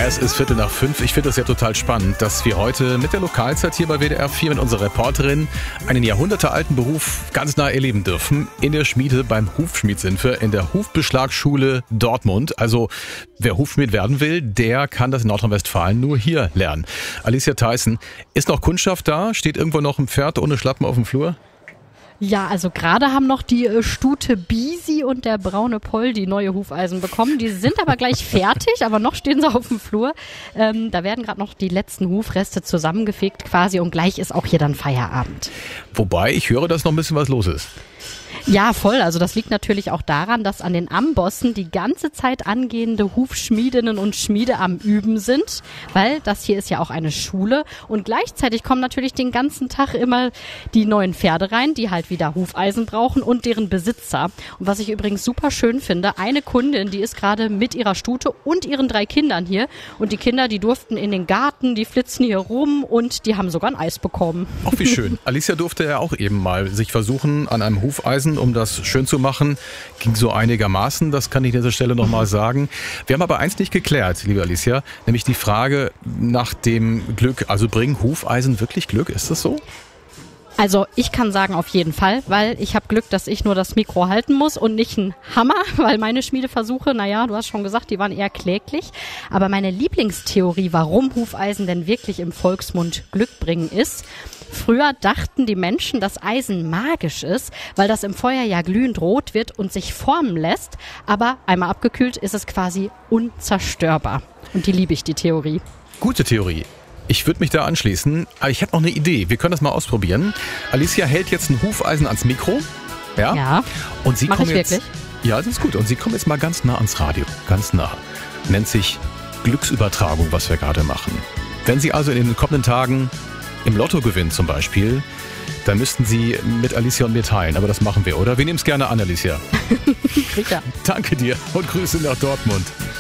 Es ist 4:45. Ich finde das ja total spannend, dass wir heute mit der Lokalzeit hier bei WDR 4 mit unserer Reporterin einen jahrhundertealten Beruf ganz nah erleben dürfen. In der Schmiede beim Hufschmied sind wir, in der Hufbeschlagsschule Dortmund. Also wer Hufschmied werden will, der kann das in Nordrhein-Westfalen nur hier lernen. Alicia Theissen, ist noch Kundschaft da? Steht irgendwo noch ein Pferd ohne Schlappen auf dem Flur? Ja, also gerade haben noch die Stute Bisi und der braune Poll die neue Hufeisen bekommen. Die sind aber gleich fertig, aber noch stehen sie auf dem Flur. Da werden gerade noch die letzten Hufreste zusammengefegt quasi und gleich ist auch hier dann Feierabend. Wobei, ich höre, dass noch ein bisschen was los ist. Ja, voll. Also das liegt natürlich auch daran, dass an den Ambossen die ganze Zeit angehende Hufschmiedinnen und Schmiede am Üben sind, weil das hier ist ja auch eine Schule und gleichzeitig kommen natürlich den ganzen Tag immer die neuen Pferde rein, die halt wieder Hufeisen brauchen und deren Besitzer. Und was ich übrigens super schön finde, eine Kundin, die ist gerade mit ihrer Stute und ihren 3 Kindern hier und die Kinder, die durften in den Garten, die flitzen hier rum und die haben sogar ein Eis bekommen. Ach, wie schön. Alicia durfte ja auch eben mal sich versuchen an einem Hufeisen, um das schön zu machen. Ging so einigermaßen, das kann ich an dieser Stelle nochmal sagen. Wir haben aber eins nicht geklärt, liebe Alicia, nämlich die Frage nach dem Glück. Also bringen Hufeisen wirklich Glück? Ist das so? Also ich kann sagen auf jeden Fall, weil ich habe Glück, dass ich nur das Mikro halten muss und nicht einen Hammer, weil meine Schmiedeversuche, naja, du hast schon gesagt, die waren eher kläglich. Aber meine Lieblingstheorie, warum Hufeisen denn wirklich im Volksmund Glück bringen, ist, früher dachten die Menschen, dass Eisen magisch ist, weil das im Feuer ja glühend rot wird und sich formen lässt. Aber einmal abgekühlt ist es quasi unzerstörbar. Und die liebe ich, die Theorie. Gute Theorie. Ich würde mich da anschließen. Aber ich habe noch eine Idee. Wir können das mal ausprobieren. Alicia hält jetzt ein Hufeisen ans Mikro. Ja. Und Sie mach kommen ich jetzt. wirklich? Ja, das ist gut. Und Sie kommen jetzt mal ganz nah ans Radio. Ganz nah. Nennt sich Glücksübertragung, was wir gerade machen. Wenn Sie also in den kommenden Tagen im Lotto gewinnen zum Beispiel, dann müssten Sie mit Alicia und mir teilen. Aber das machen wir, oder? Wir nehmen es gerne an, Alicia. Sicher. Danke dir und Grüße nach Dortmund.